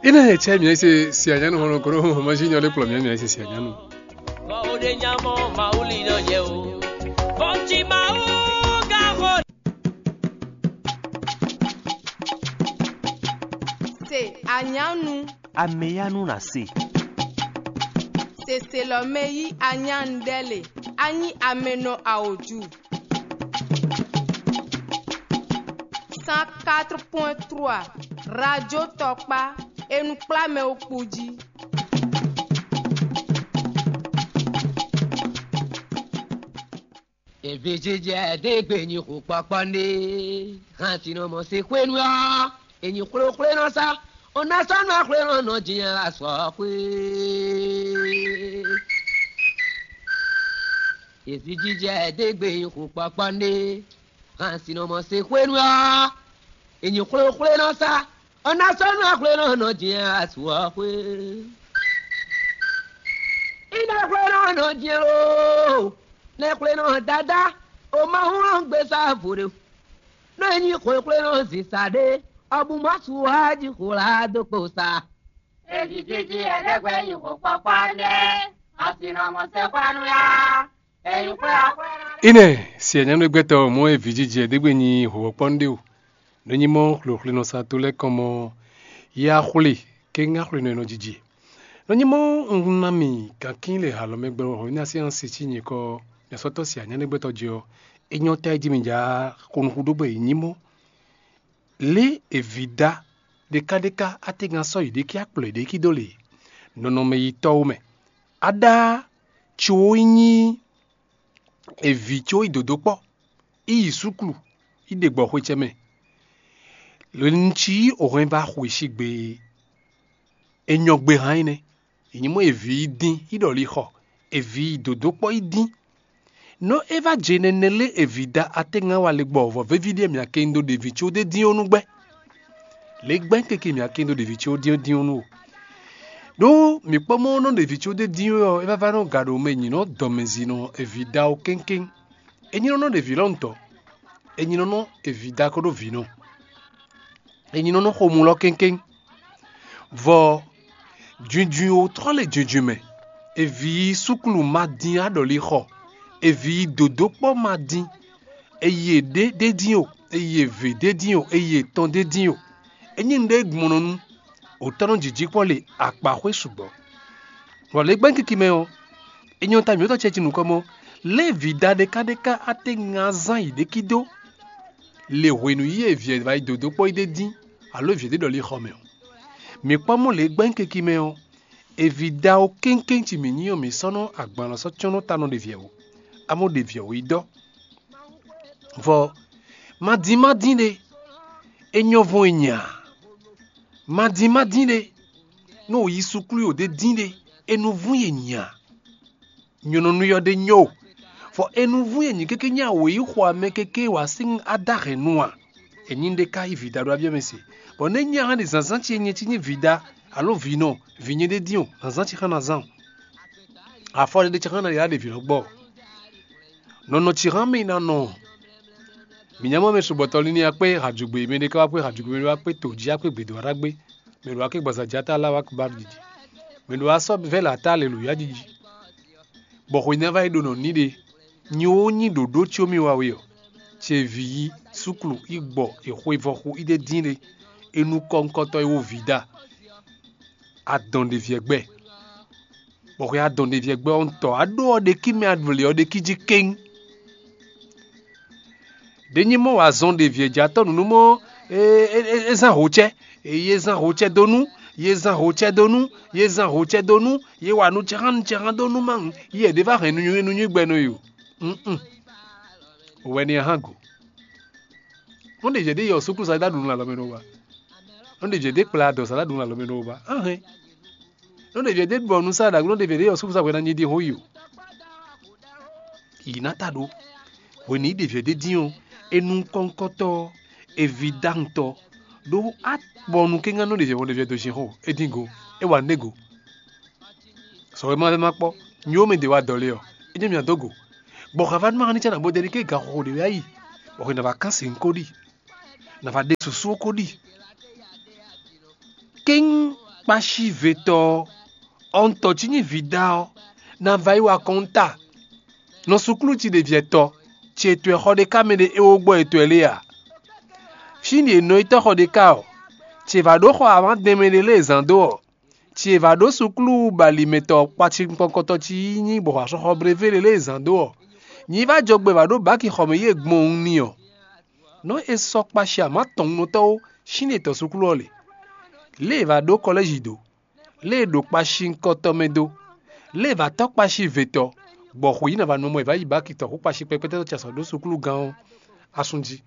Ina che mi ese si anyano hono koro machine ole plomia mi ese si anyano. Se anyanu ameyanu na se se lo meyi anyandele anyi ameno aoju 104.3 Radio Tokpa Enukplame Okuji. Evejije degbe ni ko papande hanti no mo se kwenu ya enyi kure no sa ona sanu akure no jiyan aso pe Evejije degbe ni ko papande hanti no mo se kwenu ya enyi kure no sa ona sanu akure no jiyan aso pe ina kure no jiyan o nekule no dada o ma hu gbe sa fure no eni ko kule no si sade abu masu haji kula do ko sa ejiji elegbe yin ko papande asina mo se kwanu ya eyin kwe akwe Ine si anyano gbeto mo e vijije degbe ni ho ponde o no nyi mo khlo no sa tole como ya khuli ke nga khlo no jiji no nyi mo nami kakin le halo megbe ho ni asi an si chi ni ko ya soto si anyano gbeto jo enyo ta jimi ja kun hudugbe nyimo le evida de kadeka atenga so ide ki akple de ki dole nono me yito me ada choyini evi choi dodopo i suklu ide gbo hwecheme le nchi orin ba hweshigbe enyogbe haine nyimo evi din idoli ho evi dodopo idin no eva jenenele evida atenga wale gbo vevide mi akendo de vicho de dionugbe le gben keke mi akendo de vicho dionu do mi pomo no de vicho de dio eva va no gado menyi no domezino evida o kenken enyino no de vilonto enyino no evida ko do vino enyino no homulo kenken vo junjun o trole junjume evi sukulu madin adoli ho evi dodopo madin eye de dio eye ve de dio eye ton de dio enyin de gmononu otono jiji pole apahwe subo wole gban kikime o enyon ta mi o to chechi nu komo le vida de kadeka atenga zan ide kido le wenu ye vie vai dodopo ide din alo vie de doli khome o mi pomo le gban kikime o evida o kenken ti mi ni o mi sono agban so chono tano de vie o amo de vie o ido vo madine enyo vo enya madine no yisuklu o de dine enu vu enya nyono nu yo de nyo vo enu vu enyi keke nya wo yi hwa me keke wa sing adare noa enyinde kai vida do abia mesi bon enya han de zanzan ti enyi ti ni vida alo vino vinye de dio zanzan ti kana zan afo de ti kana ya de vino gbo nono ti ran me na no minyamo me subotoli ni ape hajugbe me de ka ape hajugbe me ape toji ape gbedo aragbe me ro ake gbaza jata la wa akbar jiji me do aso vela ta hallelujah jiji bo ko never do no ni de ni o ni dodo ti omi wa we o che vi suklu igbo ehwevohu ide dinle enu konkoto ewo vida adon de viegbe bo ko adon de viegbe onto ado de kimi advole o de kiji king denyimo wa zon de vieja to nu mo ezan hoche yezan hoche donu yezan hoche donu yezan hoche donu ye wa nu charan donu man ye de va renu gbe no yo weni hango on de jede yo sukuru sa da dunu la lo meno ba on de jede pla do sa da dunu la lo meno ba on de jede bonu sa da on de jede yo sukuru sa we na nyidi hoyo inata do weni de jede dion enu konkoto evidanto do at bonu kenga no de je do jiho edingo e wa nego so e ma po nyomi de wa dole o eje mi adogo bo khavan ma ni chana bo de ke ga ho de ayi bo na vacances nkodi na va de susu kodi king kpashi veto onto chini vidao na vai wa konta no sukulu ti de vieto ti etu hode kamede eogbo etu elea fini no ito hode kao ti va do ho avant de medele zando ti va do sukulu balimeto pachi nkonkoto ti ni bo wa so ho breve le zando ni va jogbe va do ba ki khome ye gbon ni o no eso kpashi ama ton no to shine to sukulu ole le va do college do le do kpashi nkoto medo le va to kpashi veto bo hu ina va no mo va iba ki to kpashi pepete to chaso do sukulu gan asunji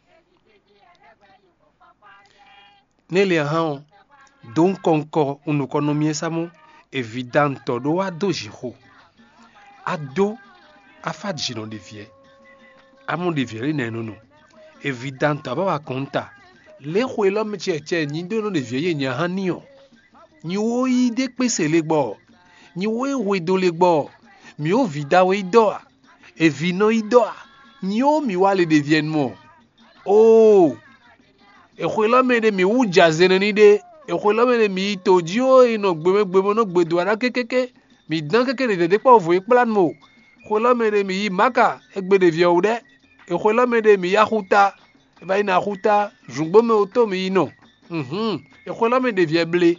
nele han don konko unu konomie samo evidente do ado jiro ado afaji no de vie amon de vie ne no evidente ba wa konta le khwelo mi che ni do no de vie ye nya hanio ni wo yi de pese le gbo ni wo do le gbo mi o vida we do e vino ido ni o mi wale de vie mo oh e khwelo me de mi u jazene ni de e khwelo me de mi todio ino gbeme no gbedo ara kekeke mi dan kekeke de pa vo plan mo khwelo me de mi maka egbe de vie o de e khwelo me de mi yahuta ba ina huta jungbo me oto mi ino e khwelo me de vie blé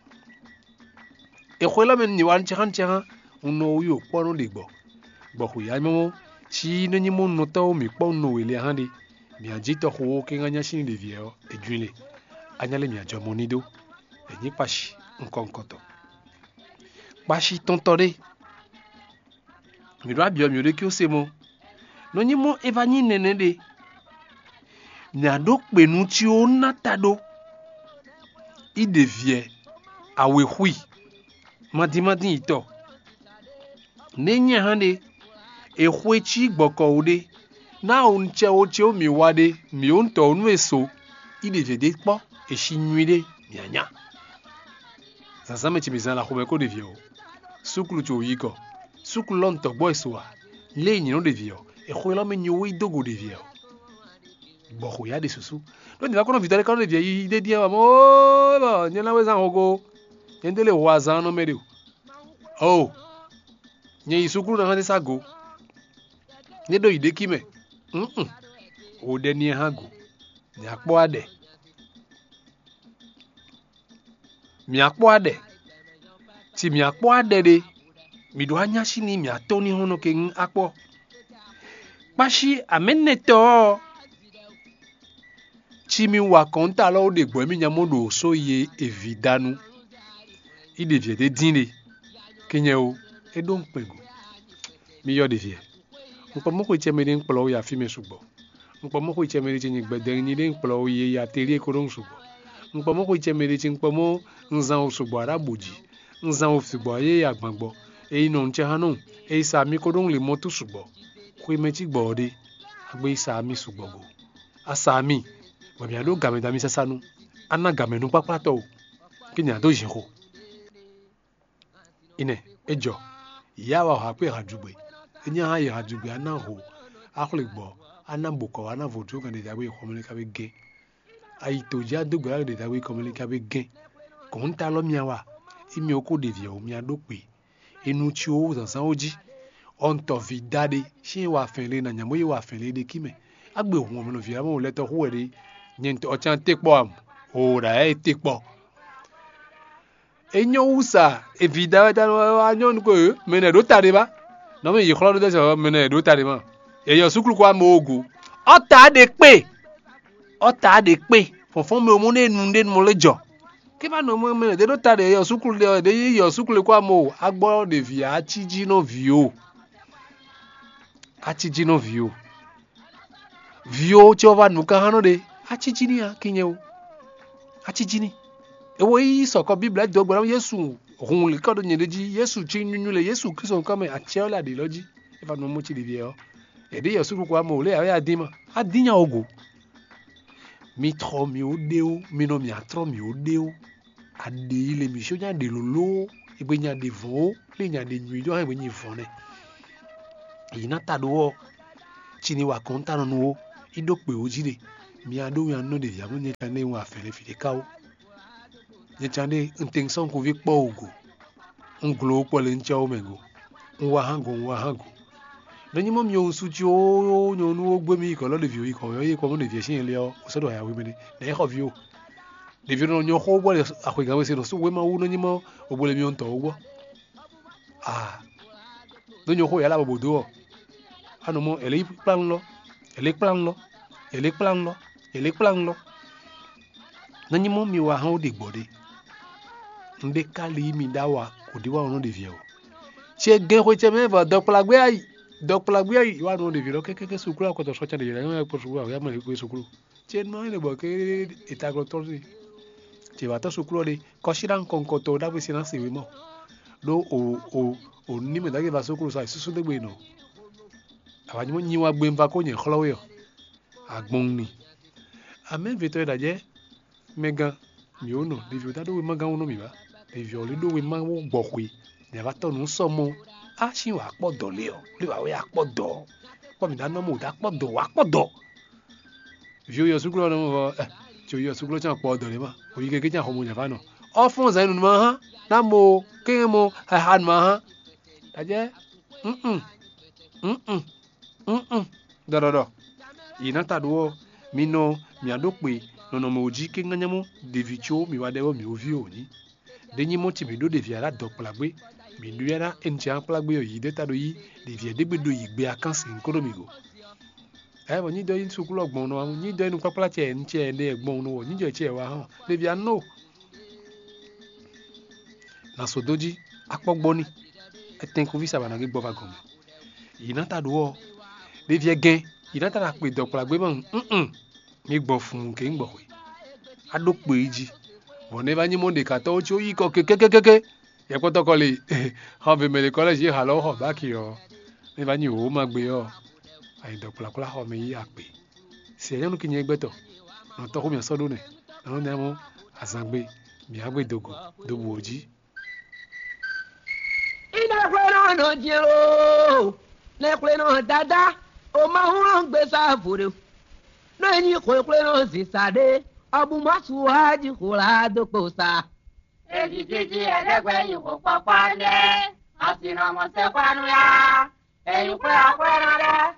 e khwelo me ni wan chiran uno yo pono de gbo hu ya mo chi no ni mo no to mi pono wele hande mi ajito ho ke nganya shini de vie o ejunle anyale mi ajo monido enyi pashi nkonkoto pashi tontore mi do abio mi o de ki o se mo no ni mo evani nene de ni ado penu ti o natado i de vie awe hui madi ito nenya hande e hwechi gboko ode na on che o che o mi wade mi on to nu eso i de vie de po e shinuide nyanya sasa me ti bizan la khube ko de vie o sukulu ti o yiko sukulu lon to gbo eso wa le yin no de vie o e khwelo me ni o idogo de vie o bo ho ya de susu no ni va kono vitale kan de vie i de dia mo ba nyana we zan ogo yendele wazan no mere oh nye isukulu na hande sago ne do ide kime o de ni hago ni apo ade mi apo ade ti mi apo ade de mi do anya shi ni mi atoni hono ke apo pashi ameneto ti mi wa konta lo de gbo mi nyamo do so ye evidanu ide vie de dinle kenye o e don pego mi yo de vie npo mo ko ichemere npolo ya fi me sugbo npo mo ko ichemere ti ngbede ni de npolo ye ya teri ko don sugbo npo mo ko ichemere ti npo mo nzan o sugbo ara boji nzan o sugbo ye ya gbangbo e ino nche hanu e isa mi ko don le moto sugbo ko me ti gbo de agbe isa mi sugbo go asa mi wa mi ado game da mi sasanu ana game nu papato kini ado jinho ine ejo ya wa ha pe hajugbe enya ha ya hajugbe ana ho akhlegbo ana boko ana votu kan de dawe komunika be ge ayi to ja dogba de dawe komunika be ge ko nta lo mi awa imi oko de vie o mi adope enu ti o zansan oji onto vidade se wa fenle na nyamo ye wa fenle de kime agbe ohun mo no vi amo le to hu ere nyen o chan tekpo am o ra e tekpo enyo usa evida da anyo nko mene do tare ba no me yikhlo do so mene do tare ma eyo sukulu kwa mogu o ta de pe fonfon me mo ne nu de mo lejo ke ba no mo mene de do tare eyo sukulu de yo sukulu kwa mo agbo de via achiji no vio vio ti o va nu kan hanu de achiji ni akinye o achiji ni ewo yi soko bible do gbara Yesu ohun le kodo nyedeji Yesu chi nyunyu le Yesu Kristo kama acheola de loji e fa no mo chi de vie o e de Yesu kwa mo le aya adima adinya ogo mi tro mi odeo mi no mi atro mi odeo ade ile mi shonya de lolo igbenya de vo le nya de nyu do ha igbenyi fone ina tado chini wa konta no wo ido pe ojire mi ado ya no de ya mo ni kan le wa fele fide kawo nyechande intention ku vi kpogo nglo pole nchao mengo nwa hango nanyi mo mi osu ti o nyonu ogbe mi ko lo le vi ko yo yi ko mo le vi sin le o so do ya wi mi ni na ho vi o le vi no nyo ho bo le akwe se no so we ma wu nanyi mo ogbo le mi on to ogbo no nyo ho ya la bo do anu mo ele plan lo nanyi mo mi wa han o de gbode nde kali mi dawa ko diwa ono de vi o che gen ko che me va dokplagbe ayi wa no de vi lo keke sukuru ko to so cha de ya po sukuru ya me ko sukuru che no ile bo ke itagro torzi che va to sukuru de ko shiran konko to da bi sinan se we mo do o ni me da ke va sukuru sa susu de gbe no awani mo nyi wa gbe mva ko yen kholo yo agbon ni amen veto da je mega mi ono de vi da do we maga ono mi ba de vi o le do we ma wo gbokwe ne va to nu so mo a si wa podo le o le wa we a podo po mi da no mo da podo wa podo vi o yo sukuro no mo ti o yo sukuro chan podo le ma o yi keke chan ho mo nya fa no o fun za nu ma ha na mo ke mo ha han ma ha da je do ina ta do mi no mi adokpe no mo ji ke nganyamo de vicho mi wa de mi ovi oni denyi mo ti mi do de vi ara dokplagbe mi du yara enche anplagbe yi de ta do yi de vi de gbe do yi gbe akansi nkodo mi go mo ni do yin sukulu ogbon no ni do inu papala che nche de egbon no ni jo che wa han de vi no na sodoji apogbo ni eten ko visa bana ge gbo va gom ina ta do de vi gen ina ta pe dokplagbe mo mi gbon fun ke ngbo we adokpe ji wọ́n bá ní mọ́ndé kàtọ́ tí ó yí kọ́ kékékékéké yẹpọ́tọ́ kọ́ lè hàn bí mẹ́lẹ̀ kọ́lẹ̀ ṣe hà lọ́wọ́ bá kì ọ́ ní bá ní òwò máa gbé ọ́ àyìndọ̀kùlàkùlà hàn mí yí àpè sí ẹ̀yẹ́nu kì í yẹn gbẹ́tọ̀ náà tọ́kù mi sọ́dún nẹ̀ náà ní àwọn àzàgbé mi àgbé dogo dobo òjì. ìdàpẹ́ náà nà jẹ́ o lẹ́pẹ́ náà dáadáa o máa ń rán gbèsè àfòrè náà ẹ̀yìn kọ̀ọ̀pẹ́ náà sì sáré. Abu masu haji kula doko sa. Ejiji ẹlẹgbẹyin kò pọpọ lẹ, àsìnà mọ̀sẹ̀ kwanu ya, ẹ̀yìn pé àpẹẹrẹ rẹ.